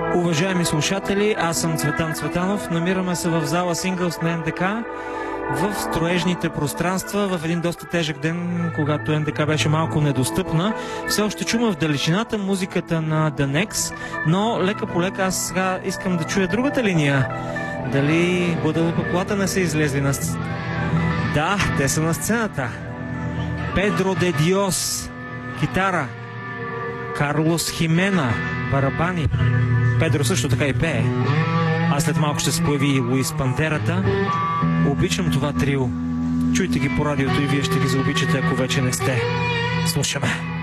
Уважаеми слушатели, аз съм Цветан Цветанов. Намираме се в зала Синглс на НДК в строежните пространства в един доста тежък ден, когато НДК беше малко недостъпна. Все още чума в далечината музиката на The Next, но лека по лека аз сега искам да чуя другата линия. Дали Гваделупе не са излезли на сцената? Да, те са на сцената. Педро де Диос, китара. Карлос Химена, барабани. Педро също така и пее. А след малко ще се появи Луис Пантерата. Обичам това трио. Чуйте ги по радиото и вие ще ги заобичате, ако вече не сте. Слушаме.